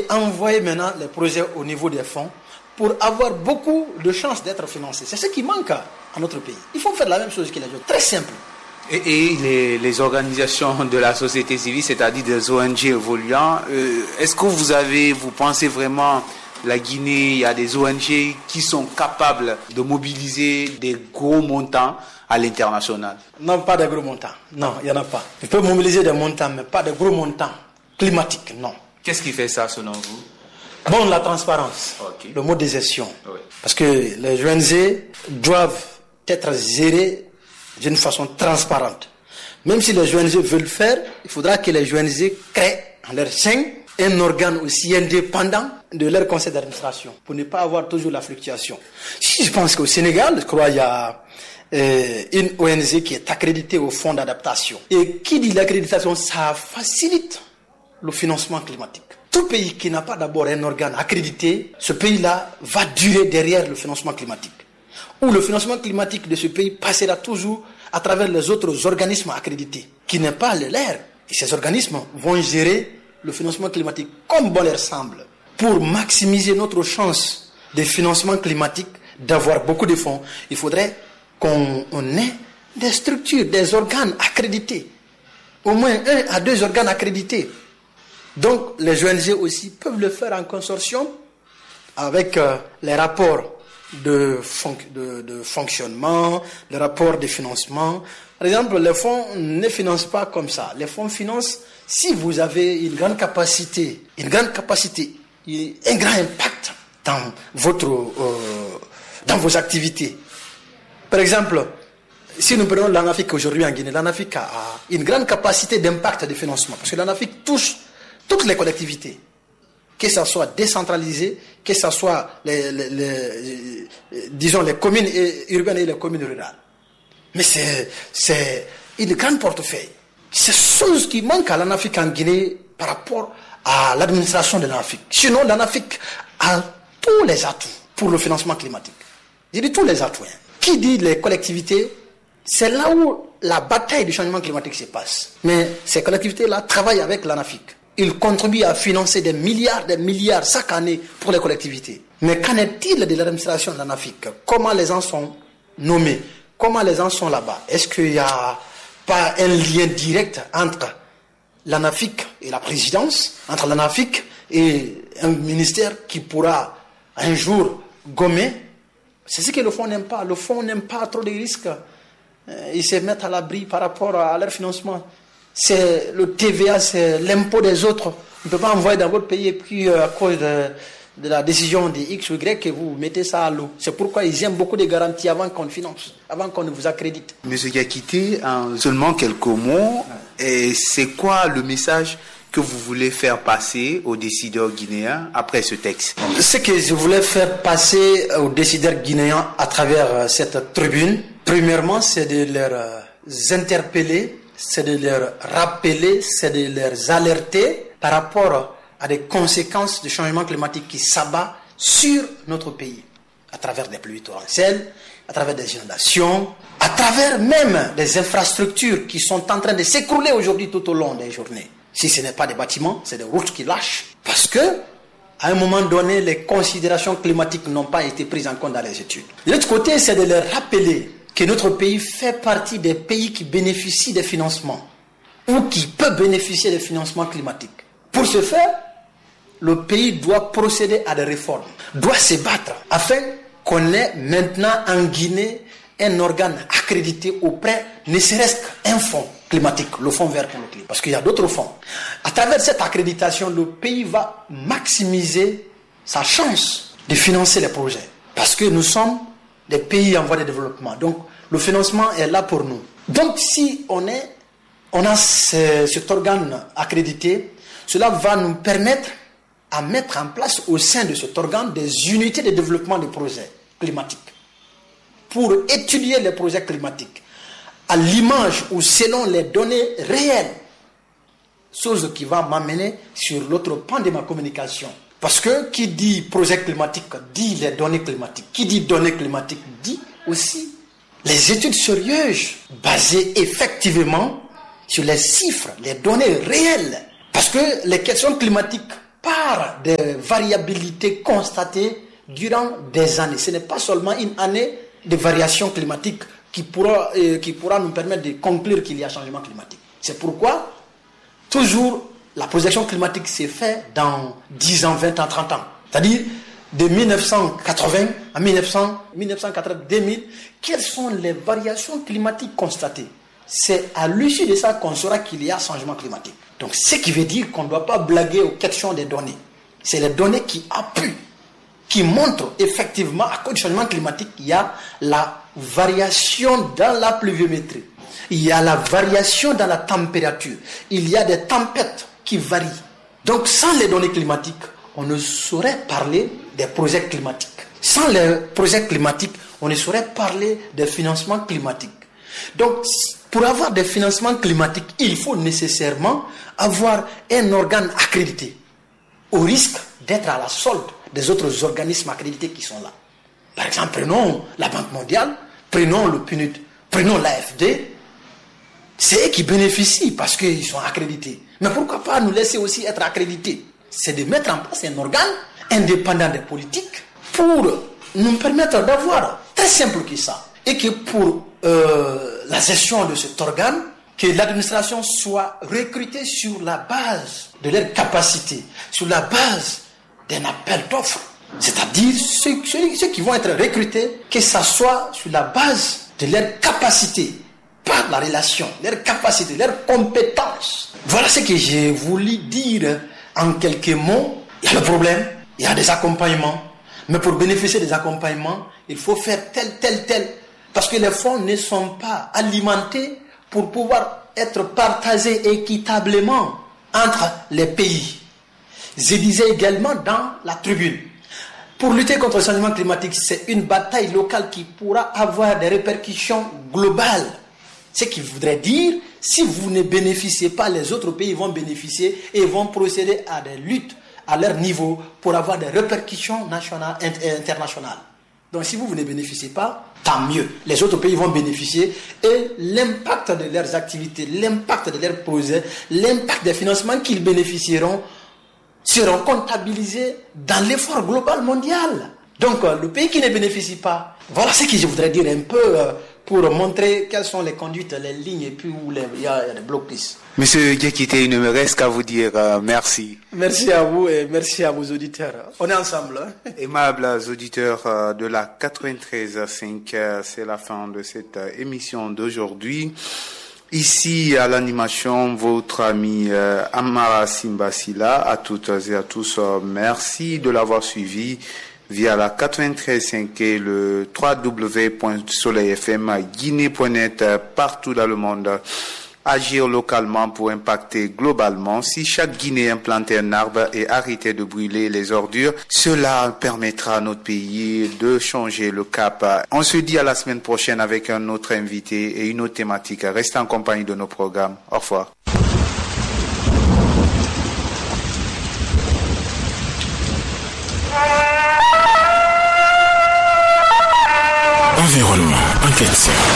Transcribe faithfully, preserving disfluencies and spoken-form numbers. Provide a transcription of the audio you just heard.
envoyer maintenant les projets au niveau des fonds pour avoir beaucoup de chances d'être financés. C'est ce qui manque à notre pays. Il faut faire la même chose que les autres. Très simple. Et, et les, les organisations de la société civile, c'est-à-dire des O N G évoluant, euh, est-ce que vous avez, vous pensez vraiment, la Guinée, il y a des O N G qui sont capables de mobiliser des gros montants à l'international? Non, pas de gros montants. Non, il n'y en a pas. Ils peuvent mobiliser des montants, mais pas de gros montants climatiques, non. Qu'est-ce qui fait ça, selon vous? Bon, la transparence, okay. Le mode de gestion. Oui. Parce que les O N G doivent être gérés d'une façon transparente. Même si les O N G veulent faire, il faudra que les O N G créent en leur sein un organe aussi indépendant de leur conseil d'administration pour ne pas avoir toujours la fluctuation. Si je pense qu'au Sénégal, je crois qu'il y a euh, une O N G qui est accréditée au fonds d'adaptation. Et qui dit l'accréditation, ça facilite le financement climatique. Tout pays qui n'a pas d'abord un organe accrédité, ce pays-là va durer derrière le financement climatique. Ou le financement climatique de ce pays passera toujours à travers les autres organismes accrédités, qui n'est pas le leur. Et ces organismes vont gérer le financement climatique comme bon leur semble. Pour maximiser notre chance de financement climatique, d'avoir beaucoup de fonds, il faudrait qu'on on ait des structures, des organes accrédités. Au moins un à deux organes accrédités. Donc les O N G aussi peuvent le faire en consortium avec euh, les rapports de, fon- de, de fonctionnement, les rapports de financement. Par exemple, les fonds ne financent pas comme ça. Les fonds financent si vous avez une grande capacité, une grande capacité, un grand impact dans votre, euh, dans vos activités. Par exemple, si nous prenons l'ANAFIC aujourd'hui en Guinée, l'ANAFIC a une grande capacité d'impact de financement parce que l'ANAFIC touche toutes les collectivités, que ce soit décentralisé, que ce soit les, les, les, disons les communes urbaines et les communes rurales. Mais c'est, c'est une grande portefeuille. C'est chose qui manque à l'ANAFIC en Guinée par rapport à l'administration de l'ANAFIC. Sinon, l'ANAFIC a tous les atouts pour le financement climatique. Je dis tous les atouts. Hein. Qui dit les collectivités, c'est là où la bataille du changement climatique se passe. Mais ces collectivités-là travaillent avec l'ANAFIC. Ils contribuent à financer des milliards, des milliards chaque année pour les collectivités. Mais qu'en est-il de l'administration de l'ANAFIC? Comment les gens sont nommés? Comment les gens sont là-bas? Est-ce qu'il n'y a pas un lien direct entre l'ANAFIC et la présidence, entre l'ANAFIC et un ministère qui pourra un jour gommer? C'est ce que le fonds n'aime pas. Le fonds n'aime pas trop de risques. Ils se mettent à l'abri par rapport à leur financement. C'est le T V A, c'est l'impôt des autres. On ne peut pas envoyer dans votre pays et puis euh, à cause de, de la décision de X ou Y que vous mettez ça à l'eau. C'est pourquoi ils aiment beaucoup de garanties avant qu'on finance, avant qu'on ne vous accrédite. Monsieur Kakité, en seulement quelques mots, et c'est quoi le message que vous voulez faire passer aux décideurs guinéens après ce texte? Ce que je voulais faire passer aux décideurs guinéens à travers cette tribune, premièrement, c'est de leur interpeller, c'est de leur rappeler, c'est de les alerter par rapport à des conséquences du changement climatique qui s'abat sur notre pays, à travers des pluies torrentielles, à travers des inondations, à travers même des infrastructures qui sont en train de s'écrouler aujourd'hui tout au long des journées. Si ce n'est pas des bâtiments, c'est des routes qui lâchent. Parce que, à un moment donné, les considérations climatiques n'ont pas été prises en compte dans les études. De l'autre côté, c'est de leur rappeler que notre pays fait partie des pays qui bénéficient des financements ou qui peuvent bénéficier des financements climatiques. Pour ce faire, le pays doit procéder à des réformes, doit se battre afin qu'on ait maintenant en Guinée un organe accrédité auprès, ne serait-ce qu'un fonds climatique, le fonds vert pour le climat, parce qu'il y a d'autres fonds. À travers cette accréditation, le pays va maximiser sa chance de financer les projets, parce que nous sommes des pays en voie de développement. Donc, le financement est là pour nous. Donc, si on, est, on a ce, cet organe accrédité, cela va nous permettre à mettre en place au sein de cet organe des unités de développement des projets climatiques pour étudier les projets climatiques à l'image ou selon les données réelles. Chose qui va m'amener sur l'autre pan de ma communication. Parce que qui dit projet climatique dit les données climatiques. Qui dit données climatiques dit aussi les études sérieuses basées effectivement sur les chiffres, les données réelles. Parce que les questions climatiques, pas part des variabilités constatées durant des années. Ce n'est pas seulement une année de variation climatique qui pourra, euh, qui pourra nous permettre de conclure qu'il y a changement climatique. C'est pourquoi, toujours, la projection climatique s'est faite dans dix ans, vingt ans, trente ans. C'est-à-dire, de mille neuf cent quatre-vingts à mille neuf cents, mille neuf cent quatre-vingts, deux mille, quelles sont les variations climatiques constatées? C'est à l'issue de ça qu'on saura qu'il y a changement climatique. Donc, ce qui veut dire qu'on ne doit pas blaguer aux questions des données. C'est les données qui appuient, qui montrent effectivement, à cause du changement climatique, il y a la variation dans la pluviométrie. Il y a la variation dans la température. Il y a des tempêtes qui varient. Donc, sans les données climatiques, on ne saurait parler des projets climatiques. Sans les projets climatiques, on ne saurait parler des financements climatiques. Donc, pour avoir des financements climatiques, il faut nécessairement avoir un organe accrédité, au risque d'être à la solde des autres organismes accrédités qui sont là. Par exemple, prenons la Banque mondiale, prenons le P N U D, prenons l'A F D. C'est eux qui bénéficient parce qu'ils sont accrédités. Mais pourquoi pas nous laisser aussi être accrédités? C'est de mettre en place un organe indépendant des politiques pour nous permettre d'avoir, très simple que ça, et que pour euh, la gestion de cet organe, que l'administration soit recrutée sur la base de leurs capacités, sur la base d'un appel d'offres. C'est-à-dire ceux, ceux, ceux qui vont être recrutés, que ça soit sur la base de leurs capacités, pas de la relation, leurs capacités, leurs compétences. Voilà ce que j'ai voulu dire en quelques mots. Il y a le problème, il y a des accompagnements, mais pour bénéficier des accompagnements, il faut faire tel, tel, tel. Parce que les fonds ne sont pas alimentés pour pouvoir être partagés équitablement entre les pays. Je disais également dans la tribune, pour lutter contre le changement climatique, c'est une bataille locale qui pourra avoir des répercussions globales. Ce qui voudrait dire, si vous ne bénéficiez pas, les autres pays vont bénéficier et vont procéder à des luttes à leur niveau pour avoir des répercussions nationales et internationales. Donc si vous, vous ne bénéficiez pas, tant mieux. Les autres pays vont bénéficier et l'impact de leurs activités, l'impact de leurs projets, l'impact des financements qu'ils bénéficieront seront comptabilisés dans l'effort global mondial. Donc le pays qui ne bénéficie pas, voilà ce que je voudrais dire un peu pour montrer quelles sont les conduites, les lignes et puis où les, il, y a, il y a des blocs-pistes. Monsieur Diakité, il ne me reste qu'à vous dire euh, merci. Merci à vous et merci à vos auditeurs. On est ensemble. Hein? Aimables auditeurs euh, de la quatre-vingt-treize virgule cinq, euh, c'est la fin de cette euh, émission d'aujourd'hui. Ici à l'animation, votre ami euh, Amara Simbasila. À toutes et à tous, euh, merci de l'avoir suivi via la quatre-vingt-treize virgule cinq et le w w w point soleil f m guinée point net partout dans le monde. Agir localement pour impacter globalement. Si chaque Guinéen plantait un arbre et arrêtait de brûler les ordures, cela permettra à notre pays de changer le cap. On se dit à la semaine prochaine avec un autre invité et une autre thématique. Restez en compagnie de nos programmes. Au revoir. Environnement, enquête.